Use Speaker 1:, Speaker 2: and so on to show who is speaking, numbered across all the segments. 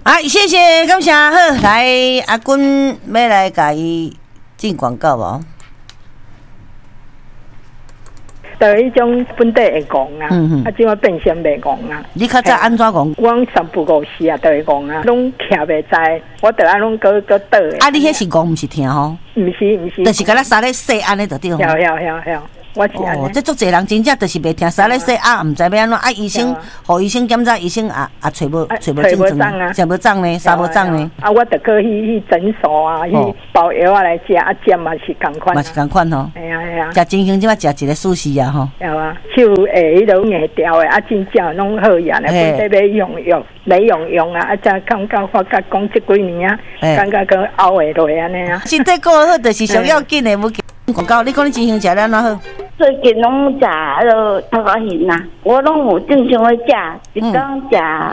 Speaker 1: 啊，谢谢，感谢。好，来阿君要来甲伊进广告无？
Speaker 2: 就迄种本地会讲啊，啊，即马变成袂讲啊。
Speaker 1: 你较早安怎讲？
Speaker 2: 我三不五时啊，都会讲啊，拢徛袂知，我得安拢搁倒的。
Speaker 1: 啊，你迄是讲，毋是听吼？
Speaker 2: 毋是，
Speaker 1: 就是甲咱三咧说安尼就对吼。
Speaker 2: 晓。我是安尼。
Speaker 1: 这足侪人真正就是袂听，三咧说啊，毋知要安怎啊？医生，互医生检查，医生找无症状，食无肿呢，啥无肿呢？
Speaker 2: 啊，我得去诊所啊，去包药啊来食，啊食嘛是共款。嘛
Speaker 1: 是共款吼。
Speaker 2: 哎呀。
Speaker 1: 食真香，即摆食一个舒适啊吼。
Speaker 2: 有啊，手迄落硬掉的，啊真正拢好样的，本地要用啊，啊才感觉发觉讲即几年啊，感觉个熬会落安尼啊。
Speaker 1: 身体过好就是上要紧的，无广告。你讲你真香食了哪好？
Speaker 3: 最近拢食头壳晕啦，我拢有正常的食，一天食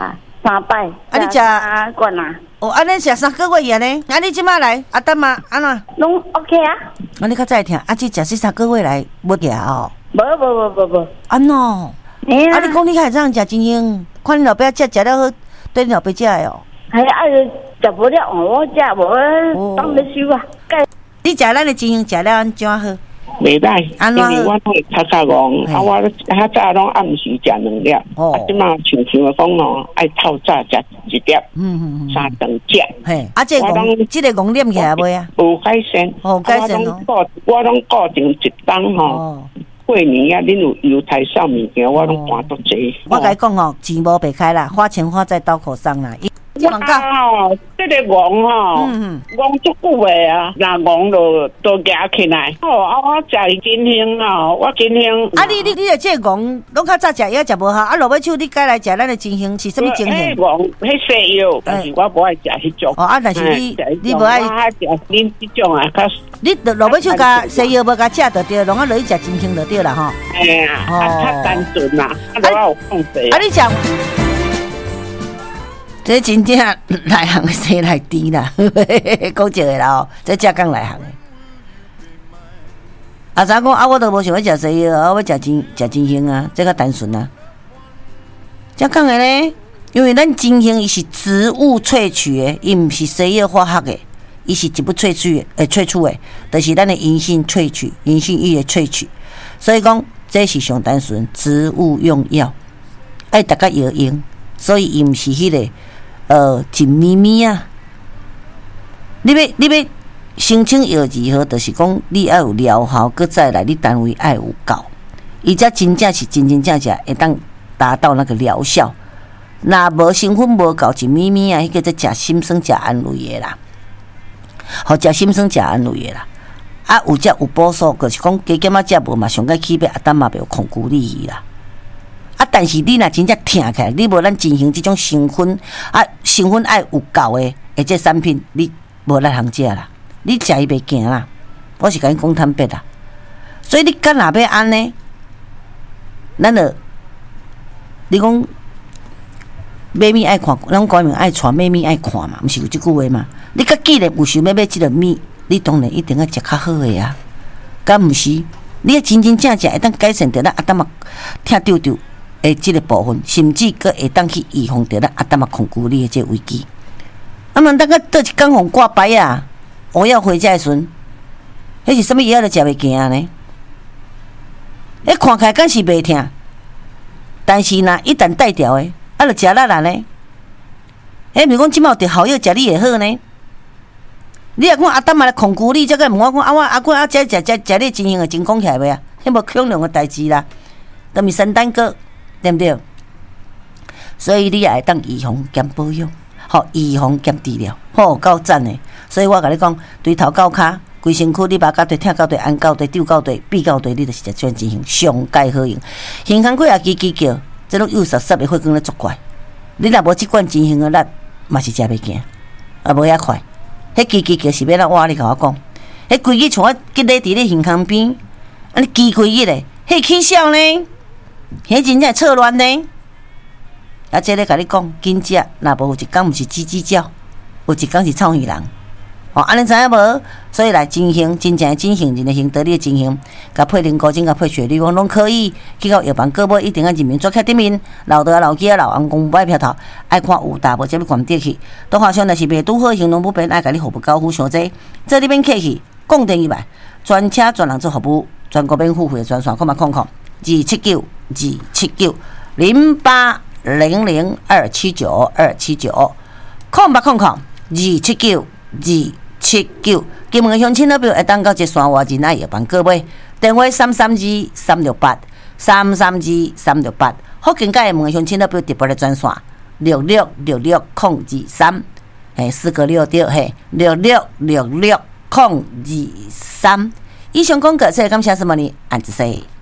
Speaker 3: 3摆。
Speaker 1: 啊，你食
Speaker 3: 3罐啦？
Speaker 1: 哦，安尼食3个月啊呢？啊，你即马来啊？等嘛安怎？
Speaker 3: 拢 OK 啊？
Speaker 1: 啊，你较早听，啊，只食3个月来无食哦？
Speaker 3: 无。
Speaker 1: 安怎？啊，你讲你还这样食真香，看你老爸食了好，对你老爸食的哦。
Speaker 3: 系啊，食无了，我食无当要收啊。
Speaker 1: 你食咱的真香食了安怎好？
Speaker 4: 袂歹，因为我都会较早讲，啊，我较早拢暗时食2粒，啊，即马像的讲咯，爱透早食1粒，3顿食。
Speaker 1: 嘿，啊，这个戆念起来未啊？
Speaker 4: 有改善，
Speaker 1: 改善哦。
Speaker 4: 我拢固定一档吼，过年啊，恁有油菜烧物件，我拢搬足济。
Speaker 1: 我甲你讲吼，钱无白开啦，花钱花在刀口上啦。广告
Speaker 4: 哦，这个戆吼，戆足久的啊，那戆都夹起来。哦，啊，我食真香哦，我真香。
Speaker 1: 啊，你的这个戆，拢较早食药食无效，啊，落尾手你改来食咱的真香是什么真香？
Speaker 4: 戆，迄西药，但是我无爱食迄种。
Speaker 1: 哦，啊，但是你无爱。
Speaker 4: 我爱食恁这种啊，较。
Speaker 1: 你落尾手甲西药无甲食就对，拢啊落去食真香就对啦吼。
Speaker 4: 哎呀，较单纯啦，啊，我有放济。
Speaker 1: 啊，你讲。这真正内行生来甜啦，讲这个啦哦，这正讲内行的。啊，怎讲啊？我都无想要食西药啊，我要食真香啊，这较单纯啊。这讲的呢，因为咱真香伊是植物萃取的，伊毋是西药化学的，伊是植物萃取的，就是咱的银杏萃取、银杏液的萃取。所以讲，这是上单纯植物用药，爱大家药用，所以伊毋是迄个。真咪咪啊！你要申请药如何？就是讲你要有疗效，搁再来你单位要有够，伊才真正是真会当达到那个疗效。若无成分无够，真咪咪啊，迄个在食心酸、食安慰的啦，好食心酸、食安慰的啦。啊，有只有补数，就是讲加减啊食无嘛，上个起码啊，等嘛袂有控制力啦。啊！但是你若真正听起来，你无咱进行这种成分啊，成分爱有够的，而且产品你无咱通食啦，你食伊袂行啦。我是甲你讲坦白啦。所以你敢若要安呢？咱就你讲买物爱看，咱讲明爱传，买物爱看嘛，毋是有即句话嘛？你甲既然有想要买即个物，你当然一定要食较好的啊。敢毋是？你要真正食会当改善着咱阿当嘛听着着。诶，即个部分，甚至佫会当去预防着咱阿当嘛控制你诶即危机。啊嘛，等个倒一工互挂牌啊，我要回家诶时阵，迄是啥物药都食袂行呢？迄看起来敢是袂疼，但是若一旦带掉诶，啊，就食力啦呢。迄咪讲即摆有好药食你会好呢？你若讲阿当嘛来控制你，则个问我讲啊，我阿公啊，食你真香诶，真讲起来袂啊？迄无可能诶代志啦，都咪圣诞歌。对不对？所以你也会当预防兼保养，好预防兼治疗，好够赞的。所以我甲你讲，对头到骹，规身躯你把到底、疼到底、按到底、丢到底、闭到底，你就是食全真香，上界好用。胸腔溃也叽叫，这种幼湿湿的血管咧作怪。你若无即罐真香的力，嘛是食袂行，啊无遐快。迄叽叫是要哪话？你甲我讲，迄规日像我吉咧伫咧胸腔边，安尼叽规日咧，迄起笑呢？迄真正错乱呢！啊，这咧甲你讲，紧食，若无有一工毋是吱吱叫，有一工是臭鱼人。 安尼知影无？所以来真行，真正真行，真行得力真行，甲配灵高精，甲配雪绿光拢可以。去到药房购买，一定要人民做客店面，老大老鸡老翁公不爱撇头，爱看有大无，才要关底去。都好像若是卖拄好，行动不便，爱甲你服务高夫伤济，这里边客气，讲电以外，专车专人做服务，全国免付费专线，看嘛看看279，看嘛看看279，金门乡亲那边会当到这山外人爱药房购买，电话332-368，福建界门乡亲那边特别的专线6666-023，4个6对6666-023。以上讲过，谢谢感谢什么呢？安子说。